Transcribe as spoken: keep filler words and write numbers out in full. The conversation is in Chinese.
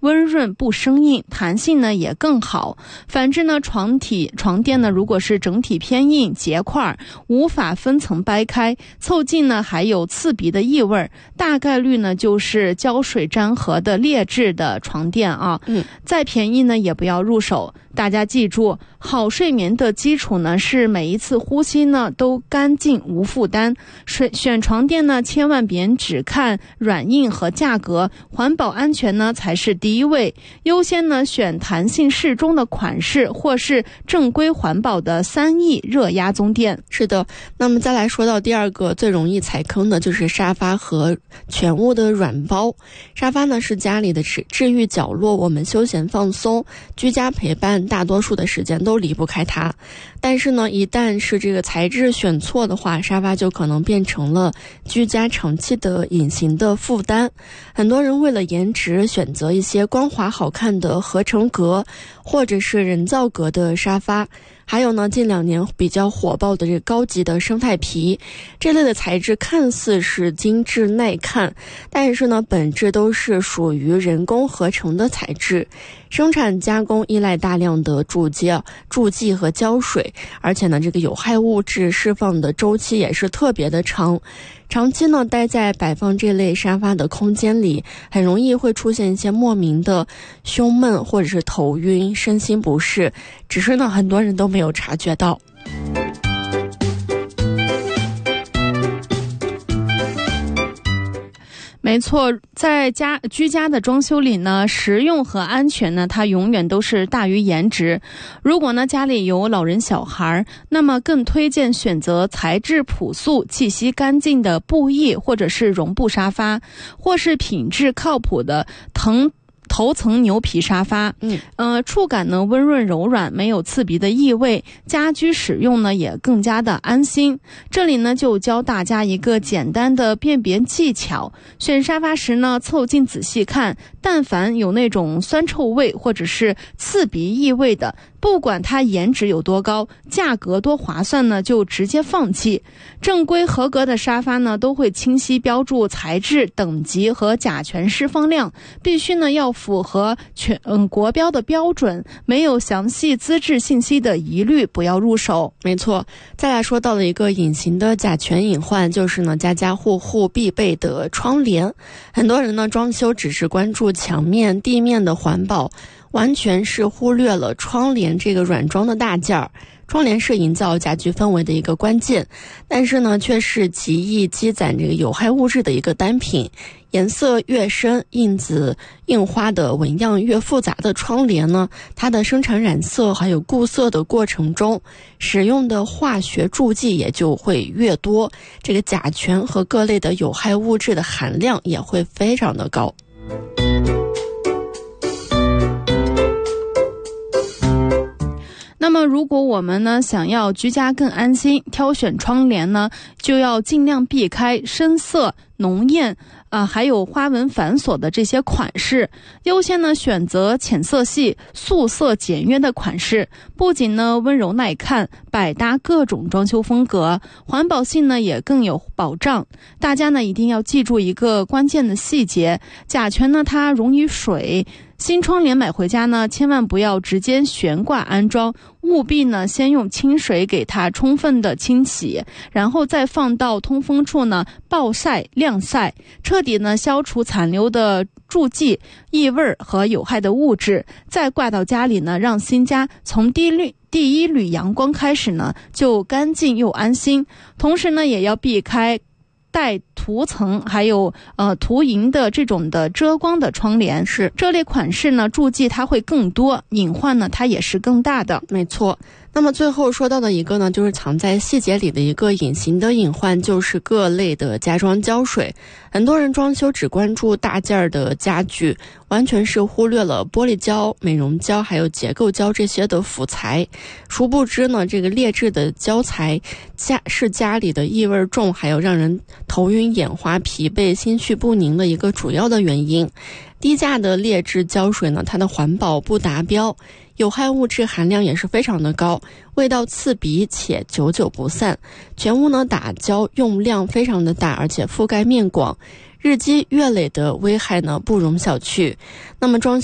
温润不生硬，弹性呢也更好。反之呢，床体床垫呢如果是整体偏硬结块，无法分层掰开，凑近呢还有刺鼻的异味，大概率呢就是胶水粘合的劣质的床垫啊。 嗯， 再便宜呢也不要入手。大家记住，好睡眠的基础呢是每一次呼吸呢都干净无负担。选选床垫呢，千万别只看软硬和价格，环保安全呢才是第一位。优先呢选弹性适中的款式，或是正规环保的三亿热压棕垫。 是的，那么再来说到第二个最容易踩坑的就是沙发和全屋的软包。沙发呢是家里的治治愈角落，我们休闲放松、居家陪伴，大多数的时间都离不开它。但是呢，一旦是这个材质选错的话，沙发就可能变成了居家长期的隐形的负担。很多人为了颜值选择一些光滑好看的合成革或者是人造革的沙发，还有呢，近两年比较火爆的这个高级的生态皮，这类的材质看似是精致耐看，但是呢，本质都是属于人工合成的材质，生产加工依赖大量的助剂、助剂和胶水，而且呢，这个有害物质释放的周期也是特别的长。长期呢待在摆放这类沙发的空间里，很容易会出现一些莫名的胸闷或者是头晕、身心不适，只是呢很多人都没有察觉到。 没错，在家居家的装修里呢，实用和安全呢，它永远都是大于颜值。如果呢家里有老人小孩，那么更推荐选择材质朴素、气息干净的布艺或者是绒布沙发，或是品质靠谱的藤头层牛皮沙发。 嗯， 呃，触感呢温润柔软，没有刺鼻的异味，家居使用呢也更加的安心。这里呢就教大家一个简单的辨别技巧，选沙发时呢凑近仔细看，但凡有那种酸臭味或者是刺鼻异味的，不管它颜值有多高，价格多划算呢，就直接放弃。正规合格的沙发呢，都会清晰标注材质、等级和甲醛释放量，必须呢要符合全嗯国标的标准，没有详细资质信息的一律不要入手。 没错，再来说到了一个隐形的甲醛隐患，就是呢家家户户必备的窗帘。很多人呢装修只是关注墙面、地面的环保，完全是忽略了窗帘这个软装的大件儿。窗帘是营造家居氛围的一个关键，但是呢，却是极易积攒这个有害物质的一个单品。颜色越深、印子、印花的纹样越复杂的窗帘呢，它的生产染色还有固色的过程中，使用的化学助剂也就会越多，这个甲醛和各类的有害物质的含量也会非常的高。 那么如果我们呢想要居家更安心，挑选窗帘呢就要尽量避开深色、浓艳啊、呃，还有花纹繁琐的这些款式，优先呢选择浅色系、素色简约的款式，不仅呢温柔耐看，百搭各种装修风格，环保性呢也更有保障。大家呢一定要记住一个关键的细节，甲醛呢它溶于水。新窗帘买回家呢，千万不要直接悬挂安装，务必呢先用清水给它充分的清洗，然后再放到通风处呢暴晒晾晒，彻底呢消除残留的助剂、异味和有害的物质，再挂到家里呢，让新家从第一缕第一缕阳光开始呢就干净又安心。同时呢，也要避开带涂层还有呃涂银的这种的遮光的窗帘， 是这类款式呢助剂它会更多，隐患呢它也是更大的。 没错。那么最后说到的一个呢，就是藏在细节里的一个隐形的隐患，就是各类的家装胶水。很多人装修只关注大件儿的家具，完全是忽略了玻璃胶、美容胶还有结构胶这些的辅材。殊不知呢，这个劣质的胶材家是家里的异味重，还有让人头晕眼花、疲惫、心绪不宁的一个主要的原因。低价的劣质胶水呢，它的环保不达标，有害物质含量也是非常的高，味道刺鼻且久久不散。全屋呢打胶用量非常的大，而且覆盖面广，日积月累的危害呢不容小觑。那么装